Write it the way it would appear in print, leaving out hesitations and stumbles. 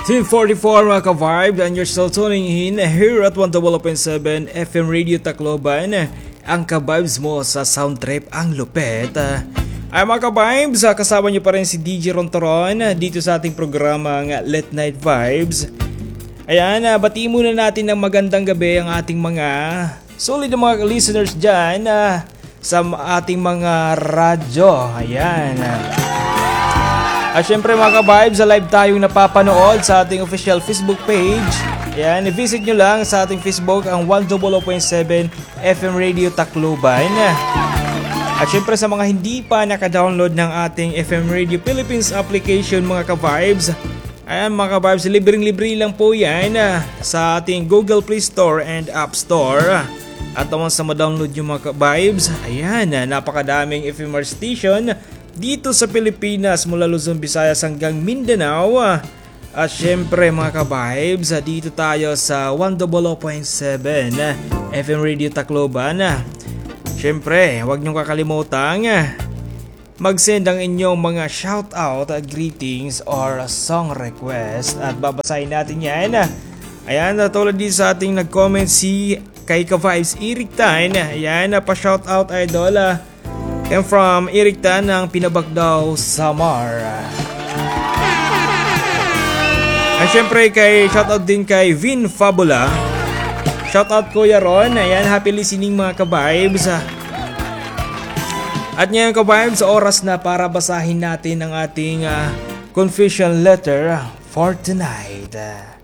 10:44 mga ka-vibe, and you're still tuning in here at 100.7 FM Radio Tacloban. Ang ka-vibes mo sa sound trip ang lupet. Ay mga ka-vibes, kasama niyo pa rin si DJ Rontoron dito sa ating programang Late Night Vibes. Ayan, batiin muna natin ng magandang gabi ang ating mga solid na mga listeners dyan sa ating mga radyo. Ayan. At syempre mga ka-vibes, live tayong napapanood sa ating official Facebook page. Ayan, i-visit nyo lang sa ating Facebook ang 100.7 FM Radio Tacloban. At syempre sa mga hindi pa naka-download ng ating FM Radio Philippines application mga ka-vibes, ayan mga ka-vibes, libreng-libre lang po yan sa ating Google Play Store and App Store. At naman sa ma-download nyo mga ka-vibes, ayan, napakadaming FMR station dito sa Pilipinas mula Luzon, Visayas hanggang Mindanao. At syempre mga ka-vibes, dito tayo sa 100.7 FM Radio Tacloban. Syempre, huwag niyong kakalimutan mag-send ang inyong mga shoutout, greetings or song request at babasahin natin yan. Ayan, tulad din sa ating nag-comment si kay ka-vibes Eric Tan. Ayan, pa-shoutout idol. And from Eric Tan ng Pinabagdaw, Samar. At syempre shoutout din kay Vin Fabula. Shoutout Kuya Ron. Ayan, happy listening mga ka-vibes. At ngayon ka-vibes, oras na para basahin natin ang ating confession letter for tonight.